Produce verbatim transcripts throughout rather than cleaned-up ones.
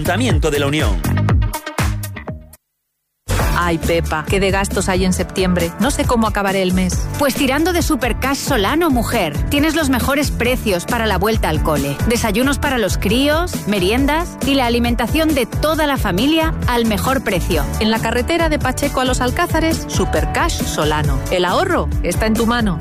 Ayuntamiento de la Unión. Ay, Pepa, qué de gastos hay en septiembre. No sé cómo acabaré el mes. Pues tirando de Supercash Solano, mujer. Tienes los mejores precios para la vuelta al cole. Desayunos para los críos, meriendas y la alimentación de toda la familia al mejor precio. En la carretera de Pacheco a Los Alcázares, Supercash Solano. El ahorro está en tu mano.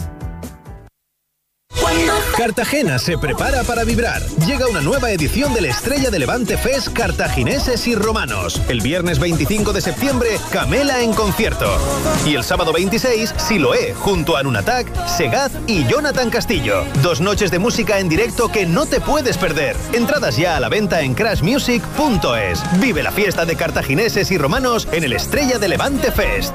Cartagena se prepara para vibrar. Llega una nueva edición del Estrella de Levante Fest Cartagineses y Romanos. El viernes veinticinco de septiembre, Camela en concierto. Y el sábado veintiséis, Siloé, junto a Nunatak, Segaz y Jonathan Castillo. Dos noches de música en directo que no te puedes perder. Entradas ya a la venta en crash music punto es. Vive la fiesta de cartagineses y romanos en el Estrella de Levante Fest.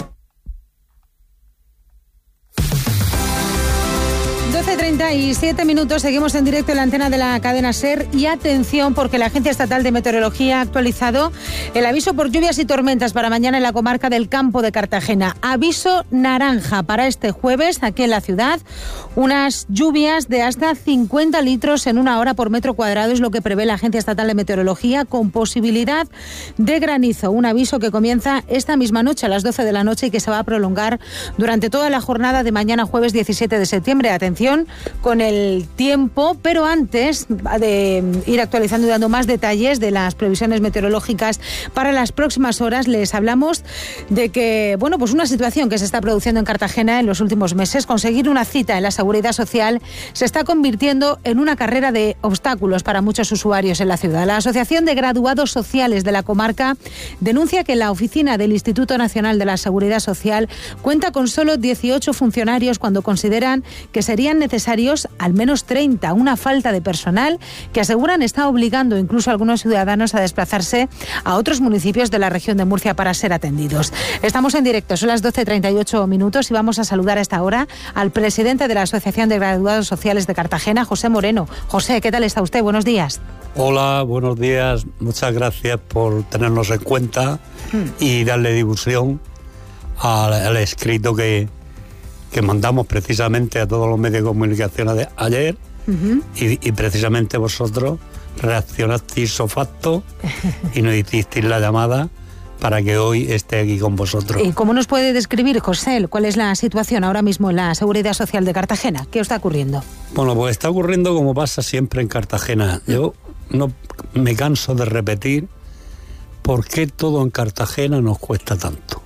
doce treinta y siete minutos, seguimos en directo en la antena de la cadena SER y atención porque la Agencia Estatal de Meteorología ha actualizado el aviso por lluvias y tormentas para mañana en la comarca del Campo de Cartagena. Aviso naranja para este jueves aquí en la ciudad. Unas lluvias de hasta cincuenta litros en una hora por metro cuadrado es lo que prevé la Agencia Estatal de Meteorología, con posibilidad de granizo. Un aviso que comienza esta misma noche a las doce de la noche y que se va a prolongar durante toda la jornada de mañana jueves diecisiete de septiembre. Atención con el tiempo, pero antes de ir actualizando y dando más detalles de las previsiones meteorológicas para las próximas horas, les hablamos de que, bueno, pues una situación que se está produciendo en Cartagena en los últimos meses. Conseguir una cita en la Seguridad Social se está convirtiendo en una carrera de obstáculos para muchos usuarios en la ciudad. La Asociación de Graduados Sociales de la comarca denuncia que la oficina del Instituto Nacional de la Seguridad Social cuenta con solo dieciocho funcionarios cuando consideran que serían necesarios al menos treinta, una falta de personal que aseguran está obligando incluso a algunos ciudadanos a desplazarse a otros municipios de la región de Murcia para ser atendidos. Estamos en directo, son las doce treinta y ocho minutos y vamos a saludar a esta hora al presidente de la Asociación de Graduados Sociales de Cartagena, José Moreno. José, ¿qué tal está usted? Buenos días. Hola, buenos días. Muchas gracias por tenernos en cuenta mm. y darle difusión al, al escrito que que mandamos precisamente a todos los medios de comunicación de ayer uh-huh. y, y precisamente vosotros reaccionasteis so facto y nos hicisteis la llamada para que hoy esté aquí con vosotros. ¿Y cómo nos puede describir, José, cuál es la situación ahora mismo en la Seguridad Social de Cartagena? ¿Qué está ocurriendo? Bueno, pues está ocurriendo como pasa siempre en Cartagena. Yo no me canso de repetir por qué todo en Cartagena nos cuesta tanto.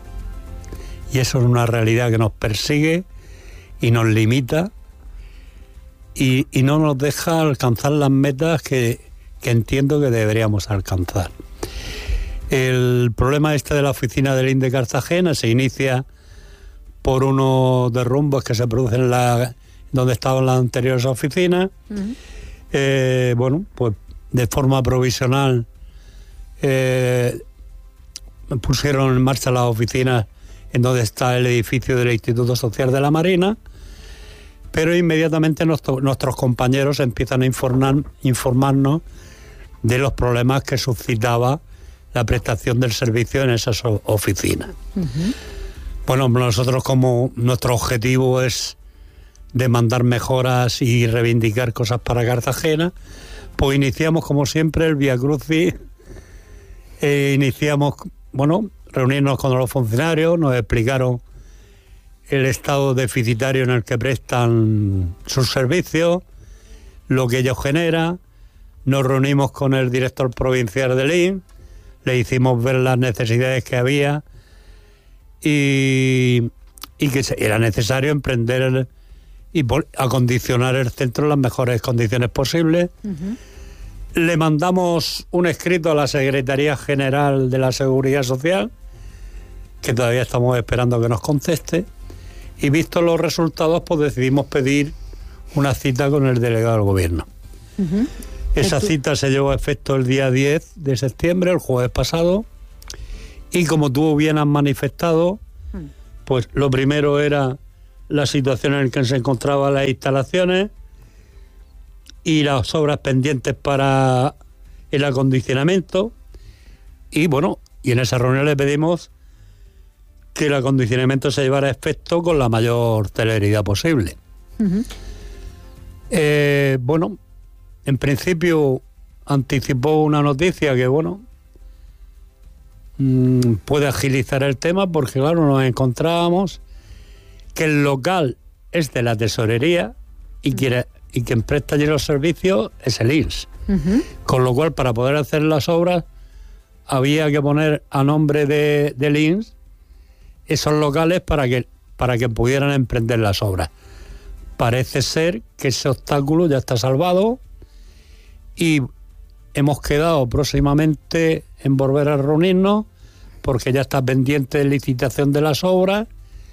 Y eso es una realidad que nos persigue y nos limita y, y no nos deja alcanzar las metas que, que entiendo que deberíamos alcanzar. El problema este de la oficina del I N D E Cartagena se inicia por unos derrumbes que se producen en la, donde estaban las anteriores oficinas. Uh-huh. Eh, bueno, pues de forma provisional eh, pusieron en marcha las oficinas en donde está el edificio del Instituto Social de la Marina, pero inmediatamente nuestro, nuestros compañeros empiezan a informar, informarnos de los problemas que suscitaba la prestación del servicio en esas oficinas. Uh-huh. Bueno, nosotros como nuestro objetivo es demandar mejoras y reivindicar cosas para Cartagena, pues iniciamos como siempre el Vía Crucis, eh, iniciamos, bueno, reunirnos con los funcionarios, nos explicaron el estado deficitario en el que prestan sus servicios, lo que ellos generan. Nos reunimos con el director provincial del I N S, le hicimos ver las necesidades que había y, y que era necesario emprender el, y acondicionar el centro en las mejores condiciones posibles. Uh-huh. Le mandamos un escrito a la Secretaría General de la Seguridad Social, que todavía estamos esperando que nos conteste, y vistos los resultados, pues decidimos pedir una cita con el delegado del gobierno. Uh-huh. Esa cita se llevó a efecto el día diez de septiembre, el jueves pasado, y como tú bien has manifestado, pues lo primero era la situación en la que se encontraban las instalaciones y las obras pendientes para el acondicionamiento, y bueno, y en esa reunión le pedimos que el acondicionamiento se llevara a efecto con la mayor celeridad posible. Uh-huh. Eh, bueno, en principio anticipó una noticia que, bueno, mmm, puede agilizar el tema, porque claro, nos encontrábamos que el local es de la tesorería y, quien, y quien presta allí los servicios es el I N S. Uh-huh. Con lo cual, para poder hacer las obras, había que poner a nombre de, del I N S esos locales para que, para que pudieran emprender las obras. Parece ser que ese obstáculo ya está salvado y hemos quedado próximamente en volver a reunirnos, porque ya está pendiente de licitación de las obras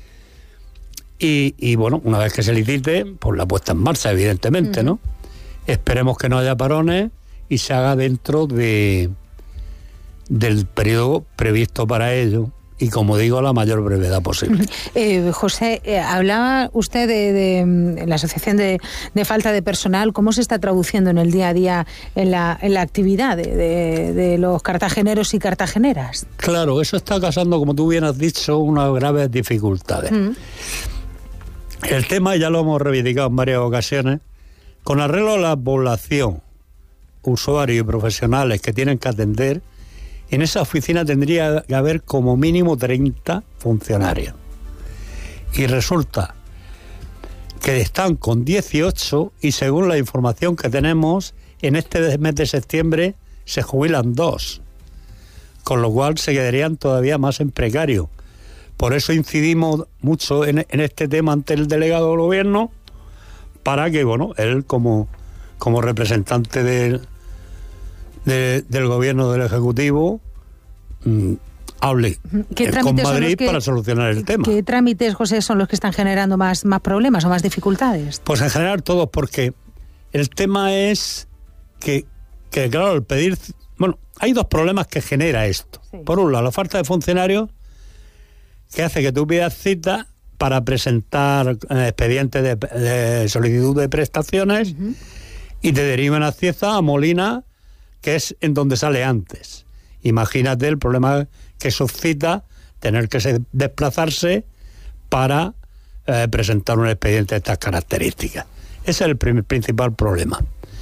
y, y bueno, una vez que se licite, pues la puesta en marcha, evidentemente, uh-huh. ¿no? Esperemos que no haya parones y se haga dentro de del periodo previsto para ello, y como digo, a la mayor brevedad posible. Eh, José, eh, hablaba usted de, de la Asociación de, de Falta de Personal. ¿Cómo se está traduciendo en el día a día en la, en la actividad de, de, de los cartageneros y cartageneras? Claro, eso está causando, como tú bien has dicho, unas graves dificultades. Mm. El tema ya lo hemos reivindicado en varias ocasiones. Con arreglo a la población, usuarios y profesionales que tienen que atender, en esa oficina tendría que haber como mínimo treinta funcionarios. Y resulta que están con dieciocho y, según la información que tenemos, en este mes de septiembre se jubilan dos. Con lo cual se quedarían todavía más en precario. Por eso incidimos mucho en, en este tema ante el delegado del gobierno, para que, bueno, él como, como representante del, de, del gobierno del Ejecutivo mmm, hable eh, con Madrid que, para solucionar el tema. ¿Qué trámites, José, son los que están generando más, más problemas o más dificultades? Pues en general todos, porque el tema es que, que claro, el pedir... Bueno, hay dos problemas que genera esto. Sí. Por un lado, la falta de funcionarios, que hace que tú pidas cita para presentar eh, expedientes de, de solicitud de prestaciones, uh-huh. y te derivan a Cieza, a Molina, que es en donde sale antes. Imagínate el problema que suscita tener que se, desplazarse para eh, presentar un expediente de estas características. Ese es el prim- principal problema.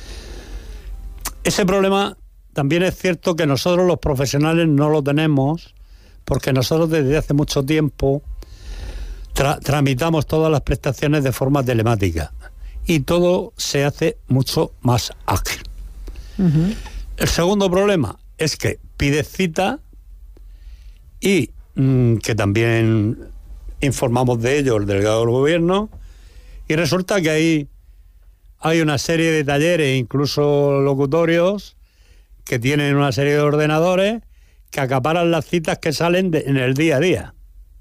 Ese problema también es cierto que nosotros los profesionales no lo tenemos, porque nosotros desde hace mucho tiempo tra- tramitamos todas las prestaciones de forma telemática y todo se hace mucho más ágil. Uh-huh. El segundo problema es que pides cita y mmm, que también informamos de ello el delegado del gobierno, y resulta que hay, hay una serie de talleres, incluso locutorios, que tienen una serie de ordenadores que acaparan las citas que salen de, en el día a día.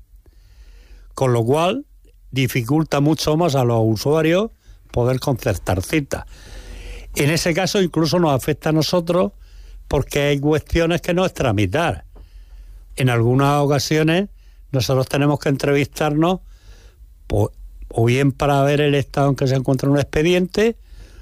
Con lo cual, dificulta mucho más a los usuarios poder concertar citas. En ese caso, incluso nos afecta a nosotros, porque hay cuestiones que no es tramitar. En algunas ocasiones, nosotros tenemos que entrevistarnos, pues, o bien para ver el estado en que se encuentra un expediente,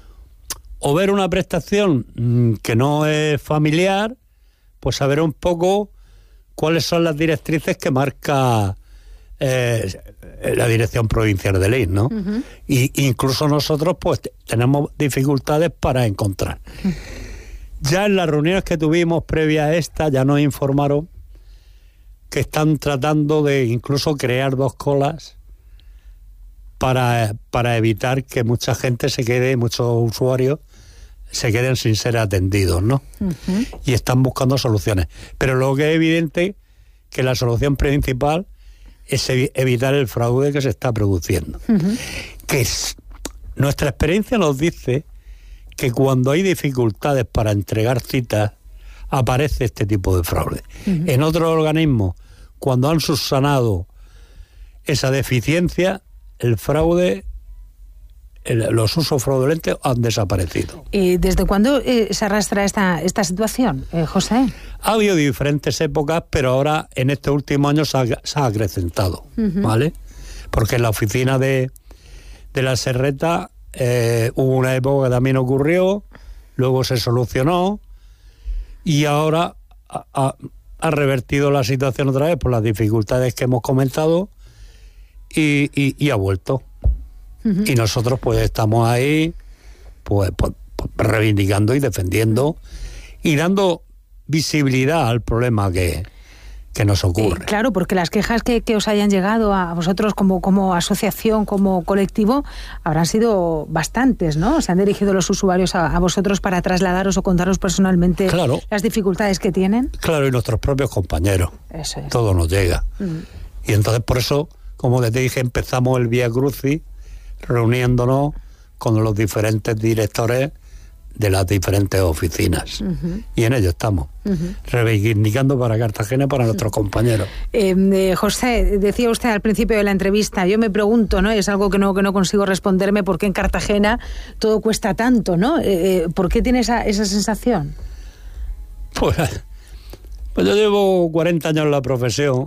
o ver una prestación mmm, que no es familiar, pues saber un poco cuáles son las directrices que marca eh, la Dirección Provincial de Ley, ¿no? Uh-huh. Y incluso nosotros pues t- tenemos dificultades para encontrar. Uh-huh. Ya en las reuniones que tuvimos previas a esta, ya nos informaron que están tratando de incluso crear dos colas para, para evitar que mucha gente se quede, muchos usuarios se queden sin ser atendidos, ¿no? Uh-huh. Y están buscando soluciones. Pero lo que es evidente que la solución principal es evi- evitar el fraude que se está produciendo. Uh-huh. Que es, nuestra experiencia nos dice que cuando hay dificultades para entregar citas, aparece este tipo de fraude. Uh-huh. En otros organismos, cuando han subsanado esa deficiencia, el fraude... El, los usos fraudulentos han desaparecido. ¿Y desde cuándo eh, se arrastra esta, esta situación, eh, José? Ha habido diferentes épocas, pero ahora en este último año se ha, se ha acrecentado, uh-huh. ¿vale? Porque en la oficina de, de la Serreta eh, hubo una época que también ocurrió, luego se solucionó y ahora ha, ha, ha revertido la situación otra vez por las dificultades que hemos comentado y, y, y ha vuelto. Uh-huh. Y nosotros pues estamos ahí pues, pues, pues reivindicando y defendiendo y dando visibilidad al problema que, que nos ocurre. Eh, claro, porque las quejas que, que os hayan llegado a vosotros como, como asociación, como colectivo, habrán sido bastantes, ¿no? Se han dirigido los usuarios a, a vosotros para trasladaros o contaros personalmente claro, las dificultades que tienen. Claro, y nuestros propios compañeros. Eso es. Todo nos llega. Mm. Y entonces por eso, como te dije, empezamos el Vía Crucis reuniéndonos con los diferentes directores de las diferentes oficinas. Uh-huh. Y en ello estamos, uh-huh. reivindicando para Cartagena y para nuestros compañeros. Eh, eh, José, decía usted al principio de la entrevista, yo me pregunto, ¿no? Es algo que no, que no consigo responderme, ¿por qué en Cartagena todo cuesta tanto, ¿no? Eh, ¿Por qué tiene esa, esa sensación? Pues, pues yo llevo cuarenta años en la profesión.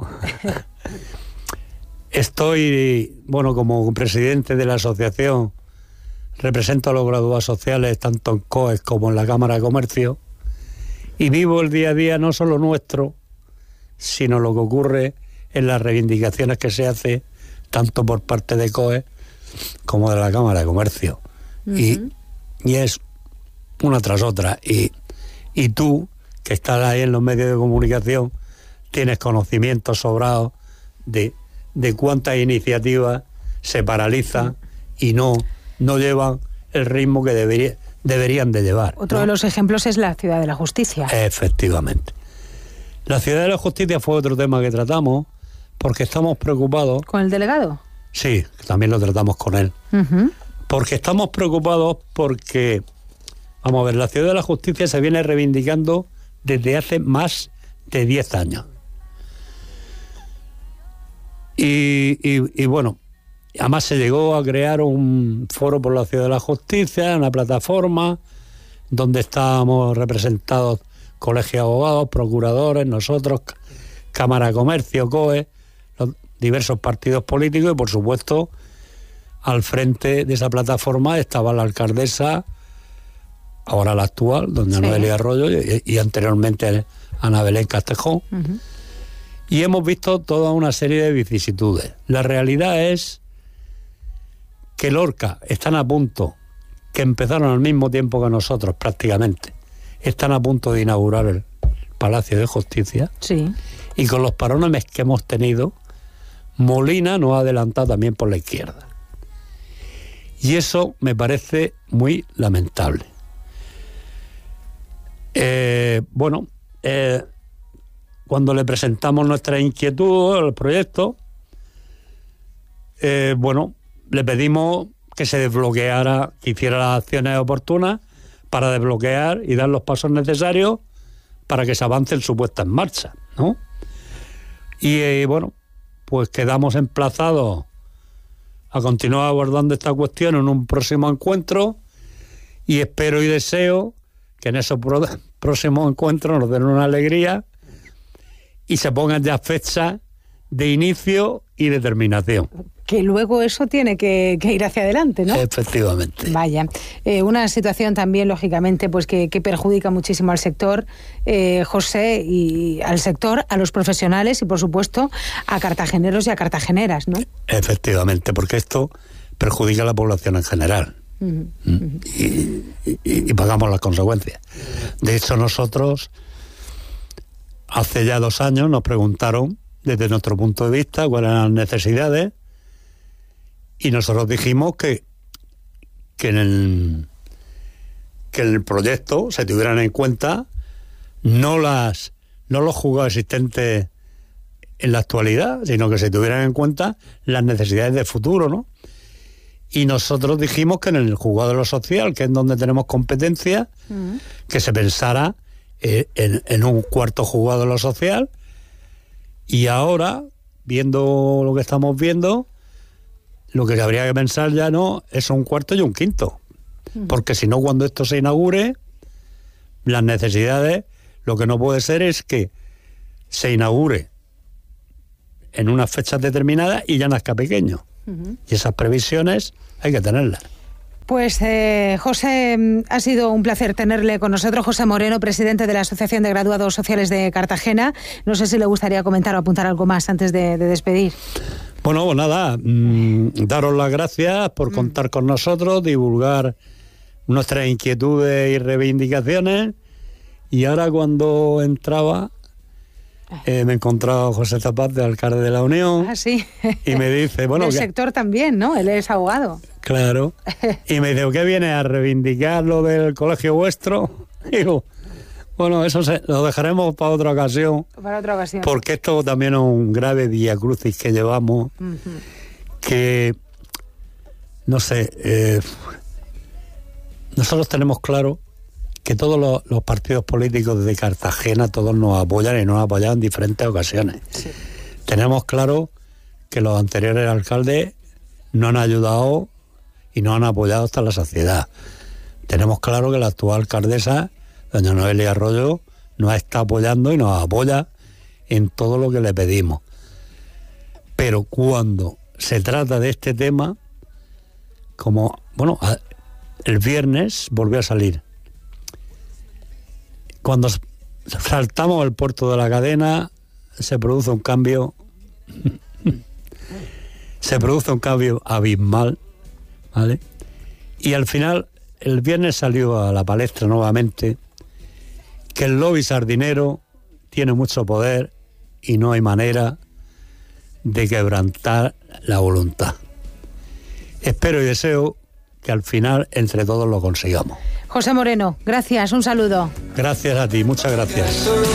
Estoy, bueno, como presidente de la asociación, represento a los graduados sociales tanto en C O E como en la Cámara de Comercio y vivo el día a día no solo nuestro, sino lo que ocurre en las reivindicaciones que se hace tanto por parte de C O E como de la Cámara de Comercio. Uh-huh. y, y es una tras otra. Y, y tú, que estás ahí en los medios de comunicación, tienes conocimiento sobrado de, de cuántas iniciativas se paralizan uh-huh. y no... no llevan el ritmo que debería, deberían de llevar. Otro ¿no? de los ejemplos es la Ciudad de la Justicia. Efectivamente. La Ciudad de la Justicia fue otro tema que tratamos, porque estamos preocupados... ¿Con el delegado? Sí, también lo tratamos con él. Uh-huh. Porque estamos preocupados porque, vamos a ver, la Ciudad de la Justicia se viene reivindicando desde hace más de diez años. Y, y, y bueno... Además se llegó a crear un foro por la Ciudad de la Justicia, una plataforma donde estábamos representados colegios de abogados, procuradores, nosotros, Cámara de Comercio, C O E, los diversos partidos políticos y por supuesto al frente de esa plataforma estaba la alcaldesa, ahora la actual, doña sí. Noelia Arroyo y, y anteriormente Ana Belén Castejón. Uh-huh. Y hemos visto toda una serie de vicisitudes. La realidad es que Lorca están a punto, que empezaron al mismo tiempo que nosotros prácticamente, están a punto de inaugurar el Palacio de Justicia. Sí. Y con los parones que hemos tenido, Molina nos ha adelantado también por la izquierda. Y eso me parece muy lamentable. Eh, bueno, eh, cuando le presentamos nuestra inquietud al proyecto, eh, bueno, le pedimos que se desbloqueara, que hiciera las acciones oportunas para desbloquear y dar los pasos necesarios para que se avance en su puesta en marcha, ¿no? Y eh, bueno, pues quedamos emplazados a continuar abordando esta cuestión en un próximo encuentro y espero y deseo que en esos pro- próximos encuentros nos den una alegría y se pongan ya fechas de inicio y determinación. Que luego eso tiene que, que ir hacia adelante, ¿no? Efectivamente. Vaya. Eh, una situación también, lógicamente, pues que, que perjudica muchísimo al sector, eh, José, y al sector, a los profesionales y, por supuesto, a cartageneros y a cartageneras, ¿no? Efectivamente, porque esto perjudica a la población en general. Uh-huh. ¿Mm? Y, y, y pagamos las consecuencias. De hecho, nosotros, hace ya dos años, nos preguntaron, desde nuestro punto de vista, cuáles eran las necesidades, y nosotros dijimos que, que, en el, que en el proyecto se tuvieran en cuenta no, las, no los juzgados existentes en la actualidad, sino que se tuvieran en cuenta las necesidades de futuro, ¿no? Y nosotros dijimos que en el juzgado de lo social, que es donde tenemos competencia, uh-huh. que se pensara eh, en, en un cuarto juzgado de lo social. Y ahora, viendo lo que estamos viendo, lo que habría que pensar ya no es un cuarto y un quinto. Uh-huh. Porque si no, cuando esto se inaugure, las necesidades, lo que no puede ser es que se inaugure en unas fechas determinadas y ya nazca pequeño. Uh-huh. Y esas previsiones hay que tenerlas. Pues eh, José, ha sido un placer tenerle con nosotros. José Moreno, presidente de la Asociación de Graduados Sociales de Cartagena. No sé si le gustaría comentar o apuntar algo más antes de, de despedir. Bueno, pues nada, mmm, daros las gracias por mm. contar con nosotros, divulgar nuestras inquietudes y reivindicaciones. Y ahora cuando entraba, eh, me he encontrado a José Zapata, alcalde de la Unión. Ah, sí. Y me dice, bueno... Del que, sector también, ¿no? Él es abogado. Claro. Y me dice, ¿qué viene a reivindicar lo del colegio vuestro? Digo, bueno, eso se, lo dejaremos para otra ocasión. Para otra ocasión. Porque esto también es un grave viacrucis que llevamos, uh-huh. que, no sé, eh, nosotros tenemos claro que todos los, los partidos políticos de Cartagena, todos nos apoyan y nos han apoyado en diferentes ocasiones. Sí. Tenemos claro que los anteriores alcaldes no han ayudado y no han apoyado hasta la saciedad. Tenemos claro que la actual alcaldesa, doña Noelia Arroyo, nos está apoyando y nos apoya en todo lo que le pedimos. Pero cuando se trata de este tema, como, bueno, el viernes volvió a salir. Cuando saltamos el puerto de la cadena, se produce un cambio, se produce un cambio abismal, ¿vale? Y al final, el viernes salió a la palestra nuevamente que el lobby sardinero tiene mucho poder y no hay manera de quebrantar la voluntad. Espero y deseo que al final entre todos lo consigamos. José Moreno, gracias, un saludo. Gracias a ti, muchas gracias.